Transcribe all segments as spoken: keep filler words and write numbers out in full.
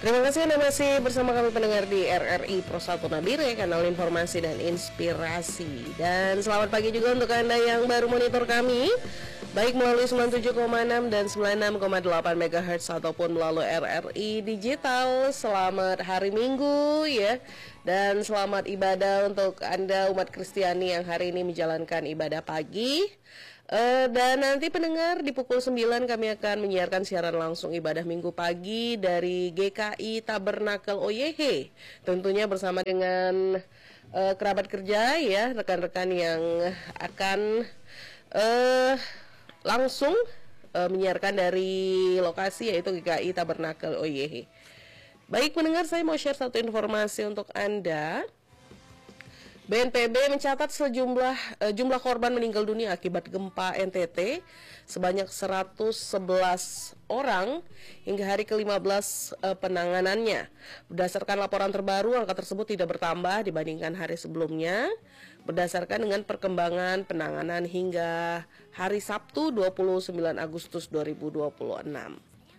Terima kasih Anda masih bersama kami pendengar di R R I Pro satu Nabire, kanal informasi dan inspirasi. Dan selamat pagi juga untuk Anda yang baru monitor kami, baik melalui sembilan puluh tujuh koma enam dan sembilan puluh enam koma delapan megahertz ataupun melalui R R I Digital. Selamat hari Minggu ya. Dan selamat ibadah untuk Anda umat Kristiani yang hari ini menjalankan ibadah pagi. Uh, dan nanti pendengar di pukul sembilan kami akan menyiarkan siaran langsung ibadah minggu pagi dari G K I Tabernakel O Y H, tentunya bersama dengan uh, kerabat kerja ya, rekan-rekan yang akan uh, langsung uh, menyiarkan dari lokasi yaitu G K I Tabernakel O Y H. Baik pendengar, saya mau share satu informasi untuk Anda. B N P B mencatat sejumlah uh, jumlah korban meninggal dunia akibat gempa N T T sebanyak seratus sebelas orang hingga hari ke lima belas uh, penanganannya. Berdasarkan laporan terbaru, angka tersebut tidak bertambah dibandingkan hari sebelumnya berdasarkan dengan perkembangan penanganan hingga hari Sabtu dua puluh sembilan Agustus dua ribu dua puluh enam.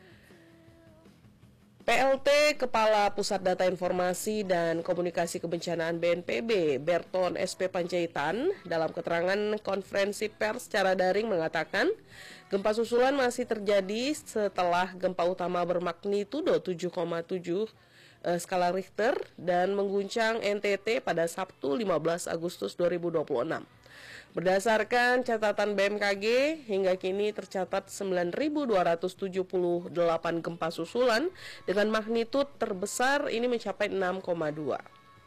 P L T Kepala Pusat Data Informasi dan Komunikasi Kebencanaan B N P B, Berton S P Panjaitan, dalam keterangan konferensi pers secara daring mengatakan gempa susulan masih terjadi setelah gempa utama bermagnitudo tujuh koma tujuh eh, skala Richter dan mengguncang N T T pada Sabtu lima belas Agustus dua ribu dua puluh enam. Berdasarkan catatan B M K G, hingga kini tercatat sembilan ribu dua ratus tujuh puluh delapan gempa susulan dengan magnitud terbesar ini mencapai enam koma dua.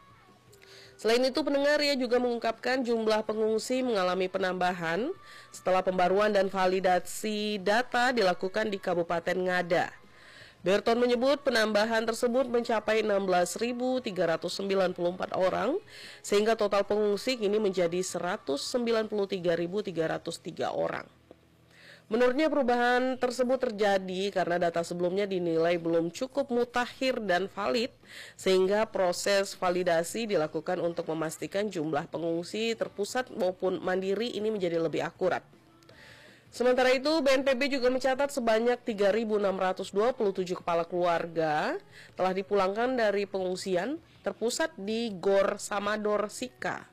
Selain itu, pendengar ia juga mengungkapkan jumlah pengungsi mengalami penambahan setelah pembaruan dan validasi data dilakukan di Kabupaten Ngada. Berton menyebut penambahan tersebut mencapai enam belas ribu tiga ratus sembilan puluh empat orang, sehingga total pengungsi kini menjadi seratus sembilan puluh tiga ribu tiga ratus tiga orang. Menurutnya perubahan tersebut terjadi karena data sebelumnya dinilai belum cukup mutakhir dan valid, sehingga proses validasi dilakukan untuk memastikan jumlah pengungsi terpusat maupun mandiri ini menjadi lebih akurat. Sementara itu, B N P B juga mencatat sebanyak tiga ribu enam ratus dua puluh tujuh kepala keluarga telah dipulangkan dari pengungsian terpusat di Gor Samador Sika.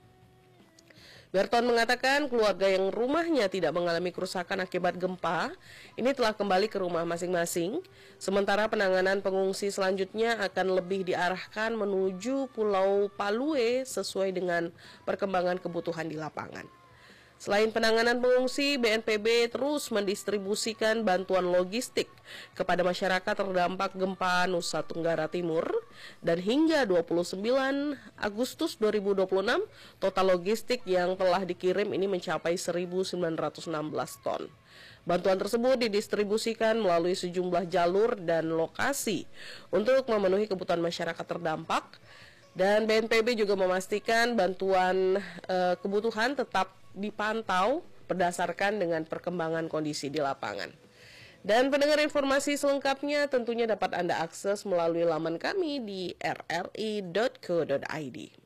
Berton mengatakan keluarga yang rumahnya tidak mengalami kerusakan akibat gempa ini telah kembali ke rumah masing-masing, sementara penanganan pengungsi selanjutnya akan lebih diarahkan menuju Pulau Palue sesuai dengan perkembangan kebutuhan di lapangan. Selain penanganan pengungsi, B N P B terus mendistribusikan bantuan logistik kepada masyarakat terdampak gempa Nusa Tenggara Timur, dan hingga dua puluh sembilan Agustus dua ribu dua puluh enam total logistik yang telah dikirim ini mencapai seribu sembilan ratus enam belas ton. Bantuan tersebut didistribusikan melalui sejumlah jalur dan lokasi untuk memenuhi kebutuhan masyarakat terdampak. Dan B N P B juga memastikan bantuan e, kebutuhan tetap dipantau berdasarkan dengan perkembangan kondisi di lapangan. Dan pendengar, informasi selengkapnya tentunya dapat Anda akses melalui laman kami di r r i dot co dot i d.